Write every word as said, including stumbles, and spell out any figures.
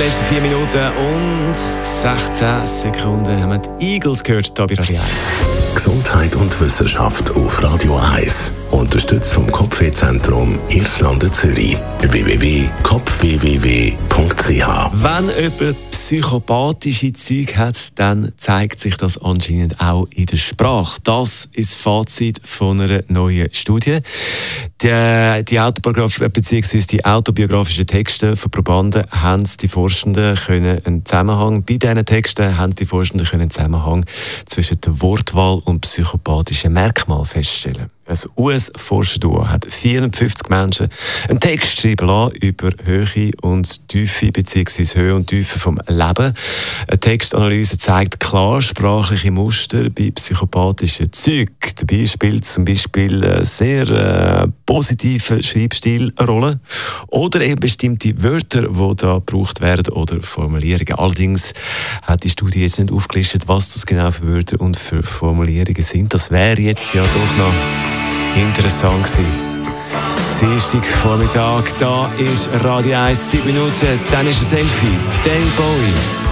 letzten vier Minuten und sechzehn Sekunden haben wir die Eagles gehört, hier bei Radio eins. Gesundheit und Wissenschaft auf Radio eins. Unterstützt vom Kopfwehzentrum Irlande Zürich. w w w punkt kopf w w w punkt c h. Wenn jemand psychopathische Züge hat, dann zeigt sich das anscheinend auch in der Sprache. Das ist das Fazit von einer neuen Studie. Die, die, Autobiograf- bzw. die autobiografischen Texte von Probanden haben die Forschenden können einen Zusammenhang, bei diesen Texten haben die Forschenden können einen Zusammenhang zwischen der Wortwahl und psychopathischen Merkmalen feststellen. Ein U S-Forscherduo hat vierhundertfünfzig Menschen einen Text schreiben lassen über Höhe und Tiefe bzw. Höhe und Tiefe vom Leben. Eine Textanalyse zeigt klar sprachliche Muster bei psychopathischen Zügen. Dabei spielt zum Beispiel ein sehr äh, positiver Schreibstil eine Rolle. Oder eben bestimmte Wörter, die da gebraucht werden, oder Formulierungen. Allerdings hat die Studie jetzt nicht aufgelistet, was das genau für Wörter und für Formulierungen sind. Das wäre jetzt ja doch noch interessant gewesen. Dienstag Vormittag, da ist Radio eins, sieben Minuten, dann ist ein Selfie. David Bowie.